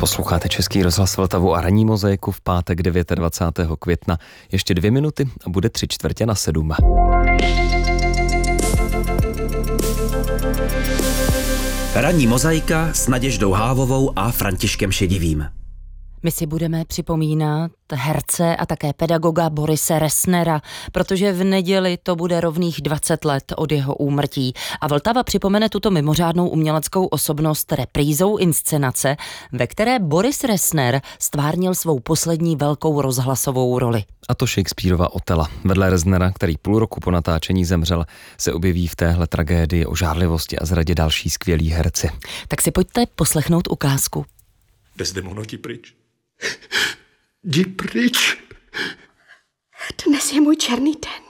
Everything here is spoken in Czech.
Posloucháte Český rozhlas Vltavu a ranní mozaiku v pátek 29. května. Ještě 2 minuty a bude 6:45. Ranní mozaika s Naděždou Hávovou a Františkem Šedivým. My si budeme připomínat herce a také pedagoga Borise Resnera, protože v neděli to bude rovných 20 let od jeho úmrtí. A Vltava připomene tuto mimořádnou uměleckou osobnost reprízou inscenace, ve které Boris Resner stvárnil svou poslední velkou rozhlasovou roli. A to Shakespearova Otela. Vedle Resnera, který půl roku po natáčení zemřel, se objeví v téhle tragédii o žárlivosti a zradě další skvělí herci. Tak si pojďte poslechnout ukázku. Desdemono, jdi pryč. Jdi pryč. Dnes je můj černý den.